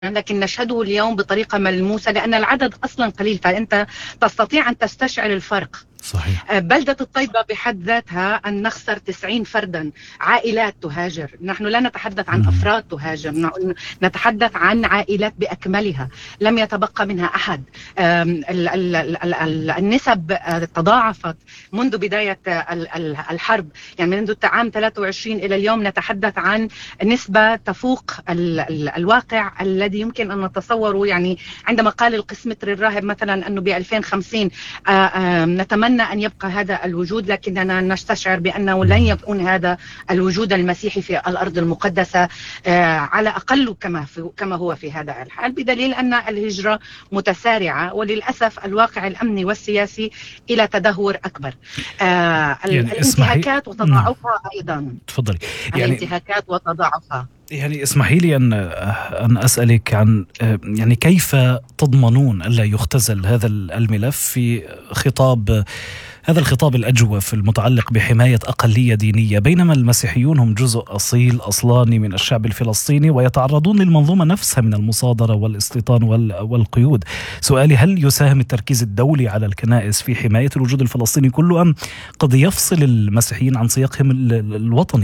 لكن نشهده اليوم بطريقة ملموسة لأن العدد أصلا قليل، فأنت تستطيع أن تستشعر الفرق. صحيح. بلدة الطيبة بحد ذاتها أن نخسر 90 فردا، عائلات تهاجر. نحن لا نتحدث عن أفراد تهاجر، نتحدث عن عائلات بأكملها لم يتبقى منها أحد. النسب تضاعفت منذ بداية الحرب، يعني منذ عام 23 إلى اليوم نتحدث عن نسبة تفوق الواقع الذي يمكن أن نتصوره. يعني عندما قال القسمتر الراهب مثلا أنه ب 2050 نتمنى أن يبقى هذا الوجود، لكننا نستشعر بأنه لن يكون هذا الوجود المسيحي في الأرض المقدسة على أقل كما هو في هذا الحال، بدليل أن الهجرة متسارعة وللأسف الواقع الأمني والسياسي إلى تدهور أكبر. الانتهاكات وتضاعفها أيضا. تفضلي. الانتهاكات وتضاعفها. يعني اسمحي لي أن أسألك عن يعني كيف تضمنون ألا يختزل هذا الملف في هذا الخطاب الأجوف المتعلق بحماية أقلية دينية، بينما المسيحيون هم جزء أصيل أصلاني من الشعب الفلسطيني ويتعرضون للمنظومة نفسها من المصادرة والاستيطان والقيود. سؤالي: هل يساهم التركيز الدولي على الكنائس في حماية الوجود الفلسطيني كله، أم قد يفصل المسيحيين عن سياقهم الوطني؟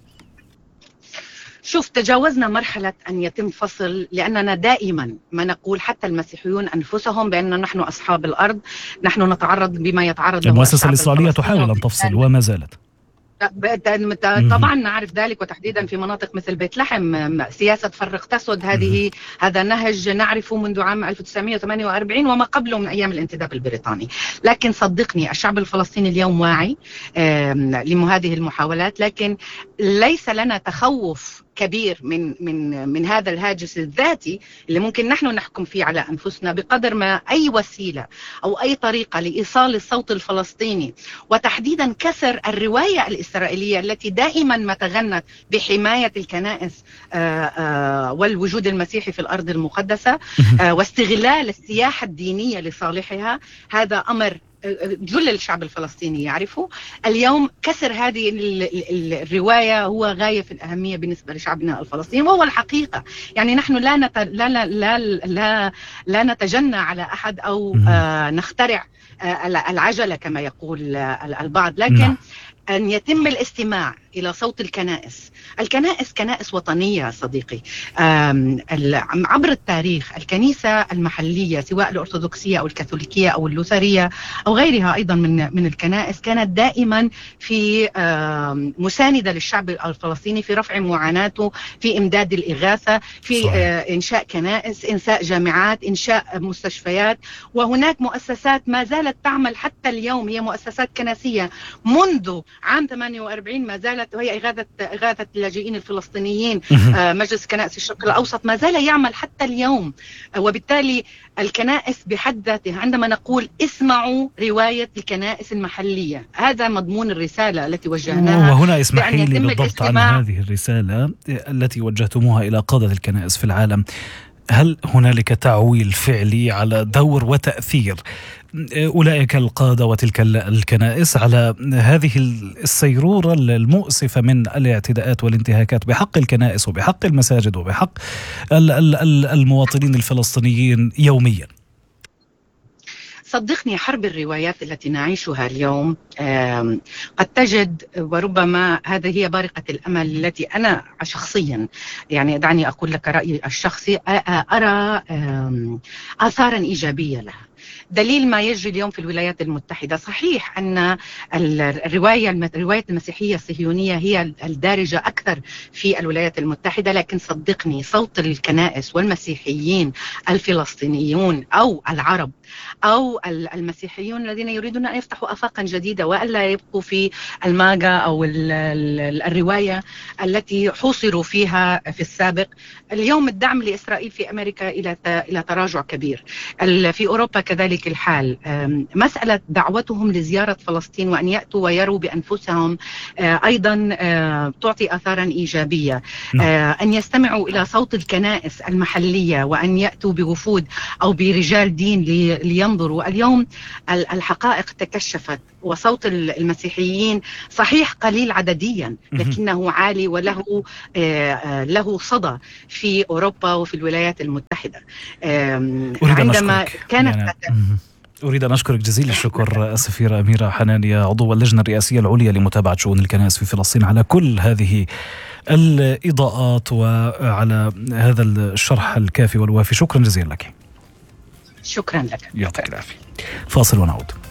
شوف، تجاوزنا مرحلة أن يتم فصل، لأننا دائما ما نقول حتى المسيحيون أنفسهم بأن نحن أصحاب الأرض، نحن نتعرض بما يتعرض له المؤسسة الإسرائيلية تحاول أن تفصل وما زالت. طبعا نعرف ذلك، وتحديدا في مناطق مثل بيت لحم سياسة فرق تسد. هذا نهج نعرفه منذ عام 1948 وما قبله من أيام الانتداب البريطاني. لكن صدقني الشعب الفلسطيني اليوم واعي لهذه المحاولات، لكن ليس لنا تخوف كبير من هذا الهاجس الذاتي اللي ممكن نحن نحكم فيه على أنفسنا، بقدر ما أي وسيلة أو أي طريقة لإيصال الصوت الفلسطيني، وتحديدا كسر الرواية الإسرائيلية التي دائما ما تغنت بحماية الكنائس والوجود المسيحي في الأرض المقدسة واستغلال السياحة الدينية لصالحها. هذا أمر جل الشعب الفلسطيني يعرفه. اليوم كسر هذه الرواية هو غاية في الأهمية بالنسبة لشعبنا الفلسطيني، وهو الحقيقة. يعني نحن لا نتجنى على أحد أو نخترع العجلة كما يقول البعض، لكن أن يتم الاستماع إلى صوت الكنائس. الكنائس كنائس وطنية صديقي. عبر التاريخ الكنيسة المحلية سواء الأرثوذكسية أو الكاثوليكية أو اللوثرية أو غيرها أيضا من الكنائس كانت دائما في مساندة للشعب الفلسطيني في رفع معاناته، في إمداد الإغاثة، في صحيح. إنشاء كنائس، إنشاء جامعات، إنشاء مستشفيات. وهناك مؤسسات ما زالت تعمل حتى اليوم، هي مؤسسات كنسية منذ عام 48 ما زالت، وهي إغاثة اللاجئين الفلسطينيين. مجلس كنائس الشرق الأوسط ما زال يعمل حتى اليوم. وبالتالي الكنائس بحد ذاتها، عندما نقول اسمعوا رواية الكنائس المحلية، هذا مضمون الرسالة التي وجهناها. وهنا اسمحي لي بالضبط عن هذه الرسالة التي وجهتموها إلى قادة الكنائس في العالم. هل هنالك تعويل فعلي على دور وتأثير أولئك القادة وتلك الكنائس على هذه السيرورة المؤسفة من الاعتداءات والانتهاكات بحق الكنائس وبحق المساجد وبحق المواطنين الفلسطينيين يوميا؟ صدقني حرب الروايات التي نعيشها اليوم قد تجد، وربما هذه هي بارقة الأمل التي أنا شخصيا، يعني دعني أقول لك رأيي الشخصي، أرى آثارا إيجابية لها. دليل ما يجري اليوم في الولايات المتحدة. صحيح أن رواية المسيحية الصهيونية هي الدارجة أكثر في الولايات المتحدة، لكن صدقني صوت الكنائس والمسيحيين الفلسطينيون أو العرب أو المسيحيون الذين يريدون أن يفتحوا آفاقا جديدة وألا يبقوا في الماجا أو الرواية التي حوصروا فيها في السابق. اليوم الدعم لإسرائيل في أمريكا إلى تراجع كبير، في أوروبا كذلك الحال. مسألة دعوتهم لزيارة فلسطين وأن يأتوا ويروا بأنفسهم أيضا تعطي آثارا إيجابية. أن يستمعوا إلى صوت الكنائس المحلية وأن يأتوا بوفود أو برجال دين لينظروا. اليوم الحقائق تكشفت وصوت المسيحيين صحيح قليل عدديا لكنه عالي وله له صدى في أوروبا وفي الولايات المتحدة. عندما كانت أريد أن أشكرك جزيل الشكر السفيرة أميرة حنانية عضو اللجنة الرئاسية العليا لمتابعة شؤون الكنائس في فلسطين على كل هذه الإضاءات وعلى هذا الشرح الكافي والوافي. شكرا جزيلا لك. شكرا لك. يعطيك العافية. فاصل ونعود.